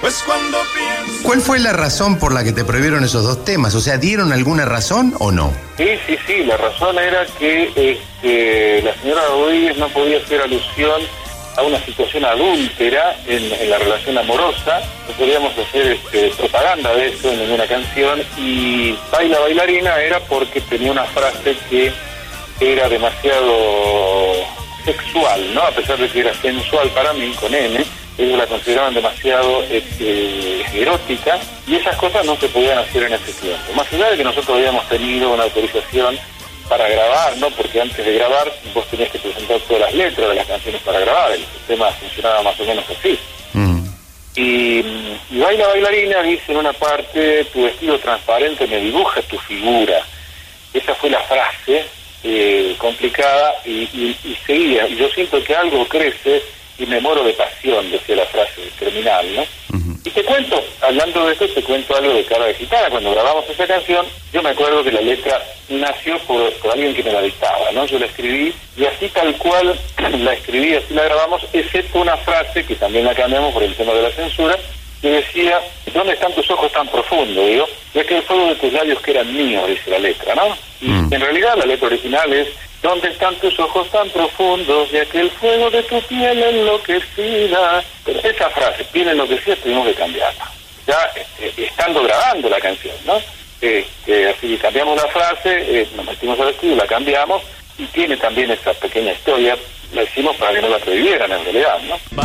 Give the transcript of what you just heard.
Pues cuando pienso... ¿Cuál fue la razón por la que te prohibieron esos dos temas? O sea, ¿dieron alguna razón o no? Sí, la razón era que la señora Rodríguez no podía hacer alusión a una situación adúltera en la relación amorosa, no podíamos hacer propaganda de eso en ninguna canción, y Baila Bailarina era porque tenía una frase que era demasiado sexual, ¿no? A pesar de que era sensual para mí, con N, ellos la consideraban demasiado erótica, y esas cosas no se podían hacer en ese tiempo. Más allá de que nosotros habíamos tenido una autorización para grabar, ¿no? Porque antes de grabar vos tenías que presentar todas las letras de las canciones para grabar, el sistema funcionaba más o menos así. Y Baila Bailarina dice en una parte: tu vestido transparente me dibuja tu figura. Esa fue la frase complicada y seguía. Y yo siento que algo crece y me muero de pasión, decía la frase terminal, ¿no? Y te cuento, hablando de esto, te cuento algo de Cara de Gitana. Cuando grabamos esa canción, yo me acuerdo que la letra nació por alguien que me la dictaba, ¿no? Yo la escribí, y así tal cual la escribí, así la grabamos, excepto una frase que también la cambiamos por el tema de la censura, que decía: ¿dónde están tus ojos tan profundos? Digo, ya que el fuego de tus labios que eran míos, dice la letra, ¿no? Y en realidad la letra original es: ¿dónde están tus ojos tan profundos, ya que el fuego de tu piel enloquecida? Pero esa frase, piel enloquecida, tuvimos que cambiarla, ya estando grabando la canción, ¿no? Así que cambiamos la frase, nos metimos al estudio, la cambiamos, y tiene también esa pequeña historia, la hicimos para que no la prohibieran en realidad, ¿no?